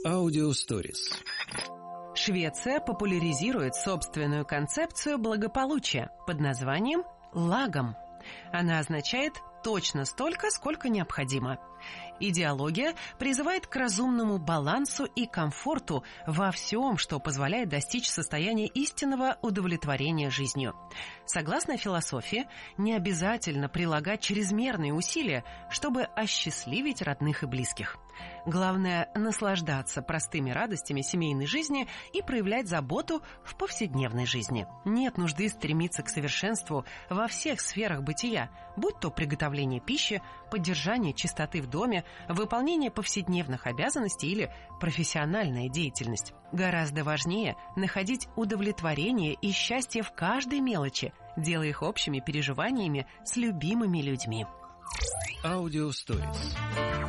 Audio Stories. Швеция популяризирует собственную концепцию благополучия под названием «лагом». Она означает точно столько, сколько необходимо. Идеология призывает к разумному балансу и комфорту во всем, что позволяет достичь состояния истинного удовлетворения жизнью. Согласно философии, не обязательно прилагать чрезмерные усилия, чтобы осчастливить родных и близких. Главное – наслаждаться простыми радостями семейной жизни и проявлять заботу в повседневной жизни. Нет нужды стремиться к совершенству во всех сферах бытия, будь то приготовление пищи, поддержание чистоты в доме, выполнение повседневных обязанностей или профессиональная деятельность. Гораздо важнее находить удовлетворение и счастье в каждой мелочи, делая их общими переживаниями с любимыми людьми. Audio Stories.